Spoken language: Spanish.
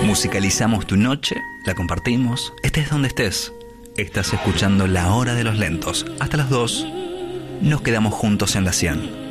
Musicalizamos tu noche, la compartimos, estés donde estés. Estás escuchando La Hora de los Lentos. Hasta las 2 nos quedamos juntos en la 100.